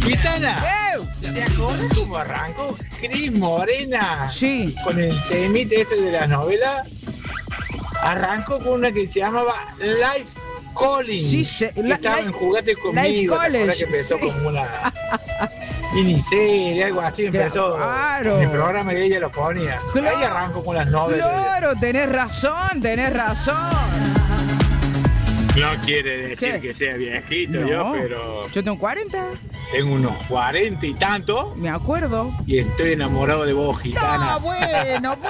Gitana, ¿te acuerdas cómo arrancó Cris Morena? Sí. Con el temite ese de las novelas. Arrancó con una que se llamaba Life Calling. Sí, que estaba en Jugate Conmigo. Life ¿Te acuerdas College, que empezó sí. como una miniserie, algo así? Empezó. Claro. En el programa que ella lo ponía. Claro. Ahí arrancó con las novelas. Claro, tenés razón. No quiere decir ¿Qué? que sea viejito No. yo, pero Yo tengo 40, tengo unos 40 y tanto me acuerdo. y estoy enamorado de vos, gitana. No, bueno,